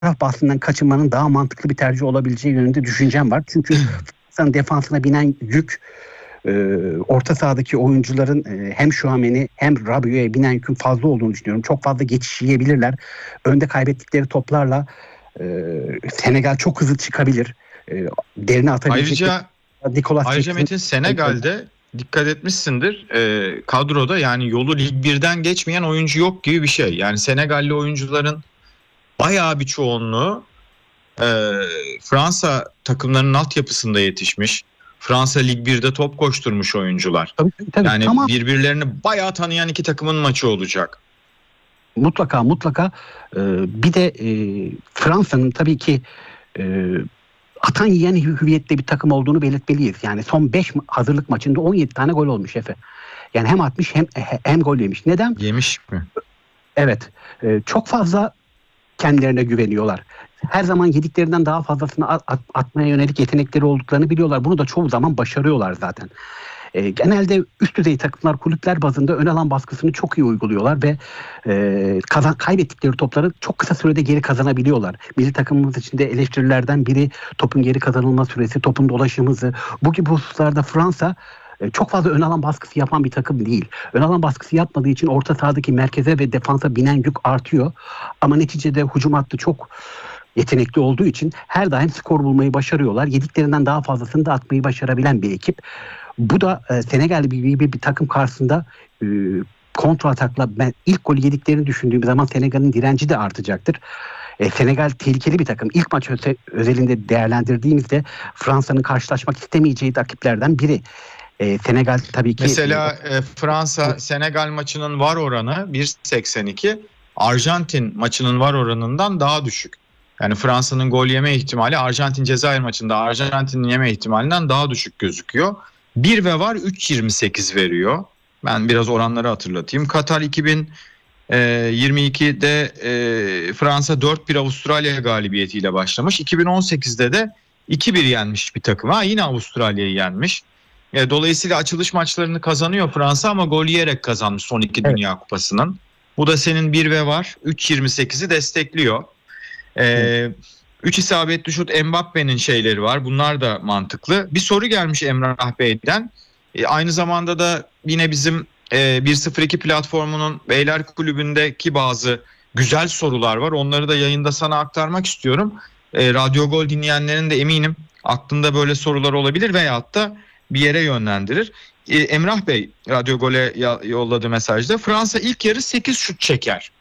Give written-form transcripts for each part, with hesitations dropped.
bahsinden kaçınmanın daha mantıklı bir tercih olabileceği yönünde düşüncem var. Çünkü Fransa'nın defansına binen yük orta sahadaki oyuncuların hem Tchouaméni hem Rabiot'a binen yükün fazla olduğunu düşünüyorum. Çok fazla geçiş yiyebilirler. Önde kaybettikleri toplarla Senegal çok hızlı çıkabilir. Derine atabilecek. Ayrıca Metin, Senegal'de dikkat etmişsindir, kadroda yani yolu Lig 1'den geçmeyen oyuncu yok gibi bir şey. Yani Senegalli oyuncuların bayağı bir çoğunluğu Fransa takımlarının altyapısında yetişmiş. Fransa Lig 1'de top koşturmuş oyuncular. Tabii, yani tamam. Birbirlerini bayağı tanıyan iki takımın maçı olacak. Mutlaka. Bir de Fransa'nın tabii ki atan yiyen hüviyette bir takım olduğunu belirtmeliyiz. Yani son 5 hazırlık maçında 17 tane gol olmuş Efe. Yani hem atmış hem gol yemiş. Neden? Yemiş mi? Evet. Çok fazla kendilerine güveniyorlar. Her zaman yediklerinden daha fazlasını atmaya yönelik yetenekleri olduklarını biliyorlar. Bunu da çoğu zaman başarıyorlar zaten. Genelde üst düzey takımlar kulüpler bazında ön alan baskısını çok iyi uyguluyorlar ve kaybettikleri topları çok kısa sürede geri kazanabiliyorlar. Milli takımımız için de eleştirilerden biri topun geri kazanılma süresi, topun dolaşım hızı. Bu gibi hususlarda Fransa çok fazla ön alan baskısı yapan bir takım değil. Ön alan baskısı yapmadığı için orta sahadaki merkeze ve defansa binen yük artıyor. Ama neticede hücum hattı çok yetenekli olduğu için her daim skor bulmayı başarıyorlar. Yediklerinden daha fazlasını da atmayı başarabilen bir ekip. Bu da Senegal gibi bir takım karşısında kontra atakla ben ilk golü yediklerini düşündüğüm zaman Senegal'in direnci de artacaktır. Senegal tehlikeli bir takım. İlk maç özelinde değerlendirdiğimizde Fransa'nın karşılaşmak istemeyeceği rakiplerden biri. Senegal tabii ki... Mesela Fransa-Senegal maçının var oranı 1.82. Arjantin maçının var oranından daha düşük. Yani Fransa'nın gol yeme ihtimali Arjantin-Cezayir maçında Arjantin'in yeme ihtimalinden daha düşük gözüküyor. 1 ve var 3.28 veriyor. Ben biraz oranları hatırlatayım. Katar 2022'de Fransa 4-1 Avustralya galibiyetiyle başlamış. 2018'de de 2-1 yenmiş bir takım. Yine Avustralya'yı yenmiş. Dolayısıyla açılış maçlarını kazanıyor Fransa ama gol yiyerek kazanmış son iki Dünya Kupası'nın. Bu da senin 1 ve var 3.28'i destekliyor. 3 isabetli şut Mbappe'nin şeyleri var. Bunlar da mantıklı. Bir soru gelmiş Emrah Bey'den. Aynı zamanda da yine bizim 102 platformunun Beyler Kulübü'ndeki bazı güzel sorular var. Onları da yayında sana aktarmak istiyorum. Radyo Gol dinleyenlerin de eminim aklında böyle sorular olabilir veyahut da bir yere yönlendirir. Emrah Bey Radyo Gol'e yolladığı mesajda Fransa ilk yarı 8 şut çeker.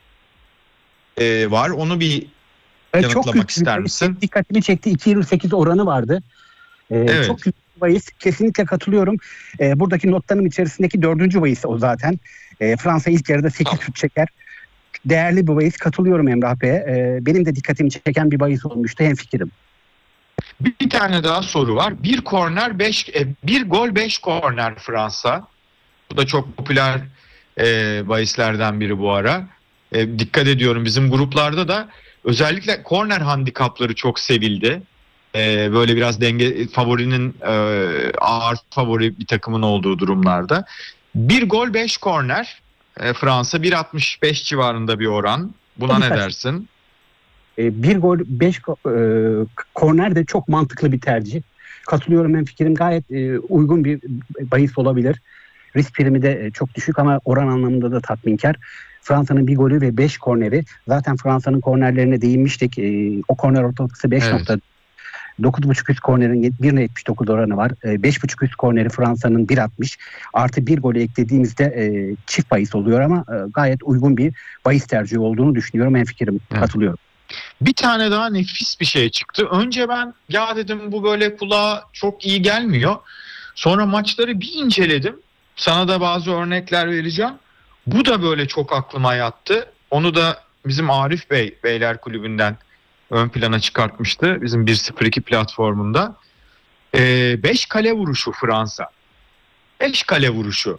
Var. Onu bir yanıtlamak ister misin? Dikkatimi çekti. 2.28 oranı vardı. Evet. Çok güzel bir bahis. Kesinlikle katılıyorum. Buradaki notlarım içerisindeki 4. bahis o zaten. Fransa ilk yarıda 8 şut çeker. Değerli bir bahis. Katılıyorum Emrah Bey'e. Benim de dikkatimi çeken bir bahis olmuştu. Hemfikirim. Bir tane daha soru var. Bir gol 5 korner Fransa. Bu da çok popüler bahislerden biri bu ara. Dikkat ediyorum bizim gruplarda da özellikle korner handikapları çok sevildi. Böyle biraz favorinin ağır favori bir takımın olduğu durumlarda. Bir gol 5 korner Fransa 1.65 civarında bir oran. Buna ne dersin? Bir gol 5 korner de çok mantıklı bir tercih. Katılıyorum, hemfikirim. Gayet uygun bir bahis olabilir. Risk primi de çok düşük ama oran anlamında da tatminkar. Fransa'nın bir golü ve 5 korneri. Zaten Fransa'nın kornerlerine değinmiştik. O korner ortalaması 5.9.5 üst kornerin 1.79 oranı var. 5.5 üst korneri Fransa'nın 1.60. Artı bir golü eklediğimizde çift bahis oluyor ama gayet uygun bir bahis tercihi olduğunu düşünüyorum. Hemfikirim, katılıyorum. Bir tane daha nefis bir şey çıktı. Önce ben dedim bu böyle kulağa çok iyi gelmiyor. Sonra maçları bir inceledim. Sana da bazı örnekler vereceğim. Bu da böyle çok aklıma yattı. Onu da bizim Arif Bey Beyler Kulübü'nden ön plana çıkartmıştı. Bizim 102 platformunda. 5 kale vuruşu Fransa. 5 kale vuruşu.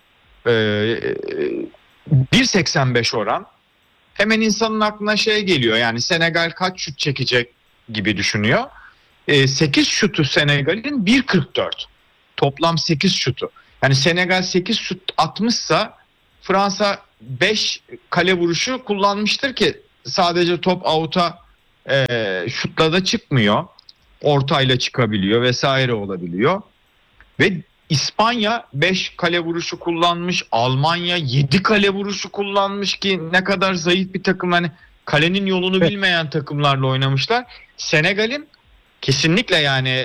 1.85 oran. Hemen insanın aklına geliyor. Yani Senegal kaç şut çekecek gibi düşünüyor. 8 şutu Senegal'in 1.44. Toplam 8 şutu. Yani Senegal 8 şut atmışsa Fransa 5 kale vuruşu kullanmıştır ki sadece top out'a şutla da çıkmıyor. Ortayla çıkabiliyor vesaire olabiliyor. Ve İspanya 5 kale vuruşu kullanmış. Almanya 7 kale vuruşu kullanmış ki ne kadar zayıf bir takım. Hani kalenin yolunu bilmeyen takımlarla oynamışlar. Senegal'in kesinlikle yani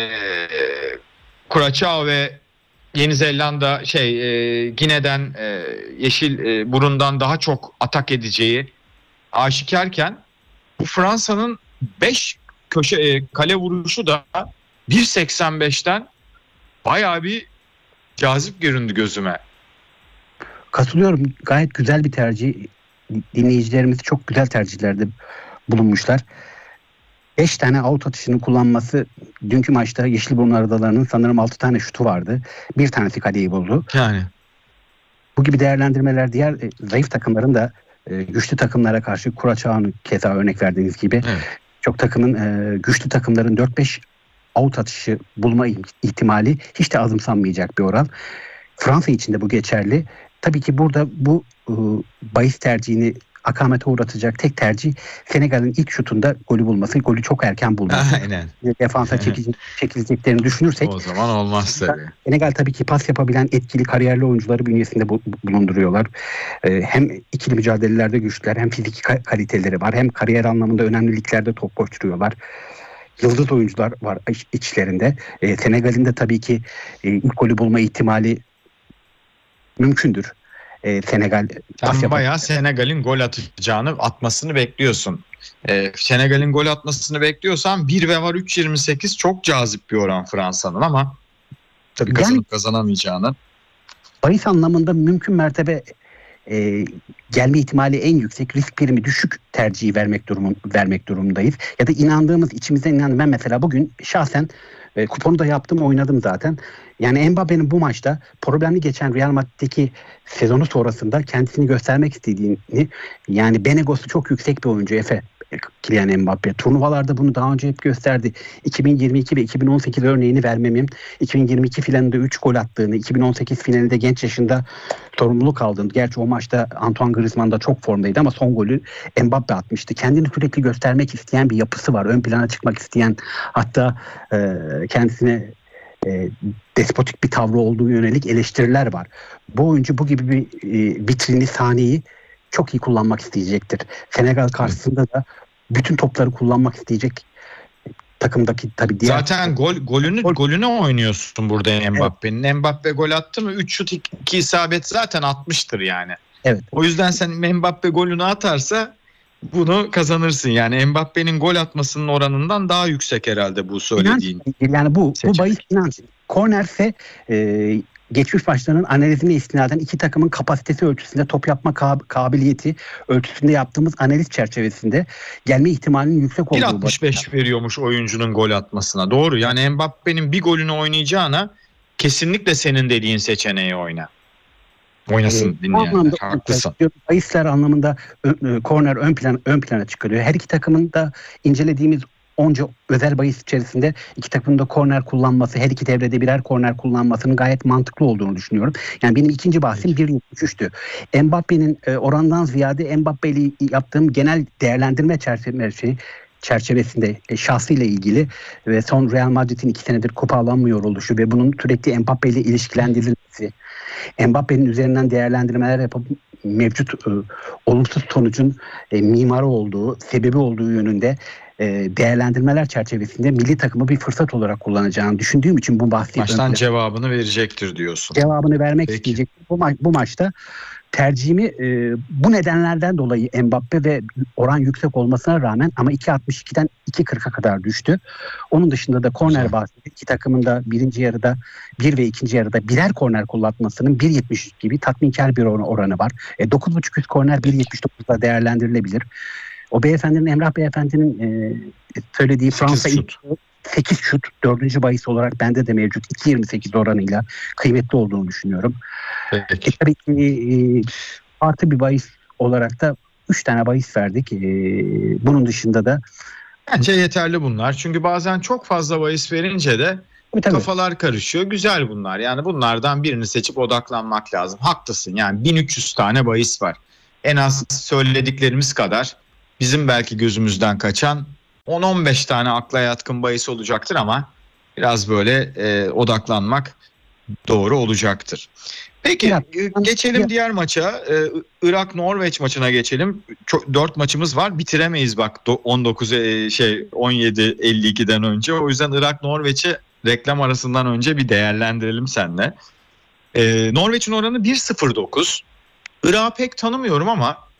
Curaçao ve Yeni Zelanda Gine'den Yeşil Burun'dan daha çok atak edeceği aşikarken bu Fransa'nın 5 kale vuruşu da 1.85'ten bayağı bir cazip göründü gözüme. Katılıyorum. Gayet güzel bir tercih. Dinleyicilerimiz çok güzel tercihlerde bulunmuşlar. 5 tane out atışını kullanması, dünkü maçta Yeşilburun Aradaları'nın sanırım 6 tane şutu vardı. Bir tanesi kaleyi buldu. Yani. Bu gibi değerlendirmeler diğer zayıf takımların da güçlü takımlara karşı, Curaçao'nun keza örnek verdiğiniz gibi, Evet. çok takımın güçlü takımların 4-5 out atışı bulma ihtimali hiç de azımsanmayacak bir oran. Fransa için de bu geçerli. Tabii ki burada bu bahis tercihini akamete uğratacak tek tercih Senegal'in ilk şutunda golü bulması. Golü çok erken bulması. Aynen. Defansa çekileceklerini düşünürsek. O zaman olmaz tabii. Senegal tabii ki pas yapabilen etkili kariyerli oyuncuları bünyesinde bulunduruyorlar. Hem ikili mücadelelerde güçlüler, hem fiziki kaliteleri var, hem kariyer anlamında önemli liglerde top koşturuyorlar. Yıldız oyuncular var içlerinde. Senegal'in de tabii ki ilk golü bulma ihtimali mümkündür. Senegal Sen bayağı Senegal'in gol atmasını bekliyorsun. Senegal'in gol atmasını bekliyorsan 1 ve var 3.28 çok cazip bir oran Fransa'nın, ama tabii kazanamayacağını. Bahis anlamında mümkün mertebe gelme ihtimali en yüksek, risk primi düşük tercihi vermek durumundayız. Ya da içimizden inandığım, ben mesela bugün şahsen kuponu da yaptım, oynadım zaten. Yani Mbappe'nin bu maçta problemli geçen Real Madrid'deki sezonu sonrasında kendisini göstermek istediğini, yani Benegosu çok yüksek bir oyuncu Kylian Mbappe. Turnuvalarda bunu daha önce hep gösterdi. 2022 ve 2018 örneğini vermemin, 2022 finalinde 3 gol attığını, 2018 finalinde genç yaşında sorumluluk aldığını. Gerçi o maçta Antoine Griezmann da çok formdaydı ama son golü Mbappe atmıştı. Kendini sürekli göstermek isteyen bir yapısı var. Ön plana çıkmak isteyen, hatta kendisine despotik bir tavrı olduğu yönelik eleştiriler var. Bu oyuncu bu gibi bir vitrini, sahneyi çok iyi kullanmak isteyecektir. Senegal karşısında da bütün topları kullanmak isteyecek takımdaki tabii diğer... Zaten golünü oynuyorsun burada Mbappe'nin. Evet. Mbappe gol attı mı 3 şut 2 isabet zaten atmıştır yani. Evet. O yüzden sen Mbappe golünü atarsa bunu kazanırsın. Yani Mbappe'nin gol atmasının oranından daha yüksek herhalde bu söylediğin. Yani bu bahis inanç. Kornerse geçmiş maçlarının analizine istinaden iki takımın kapasitesi ölçüsünde, top yapma kabiliyeti ölçüsünde yaptığımız analiz çerçevesinde gelme ihtimalinin yüksek olduğu. 1.65 veriyormuş oyuncunun gol atmasına. Doğru. Yani Mbappe'nin bir golünü oynayacağına kesinlikle senin dediğin seçeneği oynasın dinleyenler. Haklısın. Bahisler anlamında korner ön plana çıkarıyor. Her iki takımın da incelediğimiz onca özel bahis içerisinde iki takımın da korner kullanması, her iki devrede birer korner kullanmasının gayet mantıklı olduğunu düşünüyorum. Yani benim ikinci bahsim 1.73'tü. Mbappe'nin orandan ziyade Mbappe ile yaptığım genel değerlendirme çerçevesinde şahsıyla ilgili ve son Real Madrid'in 2 senedir kupa alamıyor oluşu ve bunun sürekli Mbappe ile ilişkilendirilmesi, Mbappe'nin üzerinden değerlendirmeler yapıp mevcut olumsuz sonucun mimarı olduğu, sebebi olduğu yönünde değerlendirmeler çerçevesinde milli takımı bir fırsat olarak kullanacağını düşündüğüm için bu bahsi maçtan cevabını verecektir diyorsun. Cevabını vermek isteyecek. Bu maçta tercihimi bu nedenlerden dolayı Mbappe ve oran yüksek olmasına rağmen, ama 2.62'den 2.40'a kadar düştü. Onun dışında da korner bahsi, iki takımın da birinci yarıda ve ikinci yarıda birer korner kullanmasının 1.70 gibi tatminkar bir oranı var. 9.5 üst korner 1.79'da değerlendirilebilir. O beyefendinin, Emrah beyefendinin söylediği Fransa 8 şut 4. bahis olarak bende de mevcut. 2.28 oranıyla kıymetli olduğunu düşünüyorum. Tabii ki artı bir bahis olarak da 3 tane bahis verdik. Bunun dışında da bence yeterli bunlar. Çünkü bazen çok fazla bahis verince de kafalar karışıyor. Güzel bunlar. Yani bunlardan birini seçip odaklanmak lazım. Haklısın. Yani 1300 tane bahis var. En az söylediklerimiz kadar bizim belki gözümüzden kaçan 10-15 tane akla yatkın bahis olacaktır ama biraz böyle odaklanmak doğru olacaktır. Peki Ya, geçelim diğer maça. Irak-Norveç maçına geçelim. 4 maçımız var. Bitiremeyiz bak 17:52'den önce. O yüzden Irak-Norveç'i reklam arasından önce bir değerlendirelim seninle. Norveç'in oranı 1.09. Irak'ı pek tanımıyorum ama